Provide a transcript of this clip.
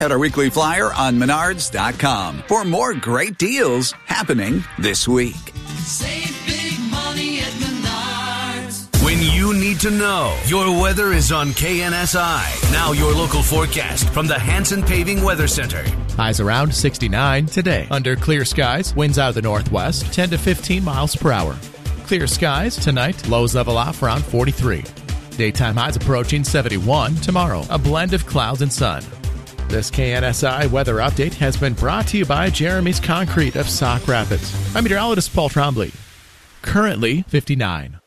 At our weekly flyer on Menards.com for more great deals happening this week. Save big money at Menards. When you need to know, your weather is on KNSI. Now your local forecast from the Hanson Paving Weather Center. Highs around 69 today. Under clear skies, winds out of the northwest, 10 to 15 miles per hour. Clear skies tonight, lows level off around 43. Daytime highs approaching 71 tomorrow. A blend of clouds and sun. This KNSI weather update has been brought to you by Jeremy's Concrete of Sauk Rapids. I'm meteorologist Paul Trombley. Currently 59.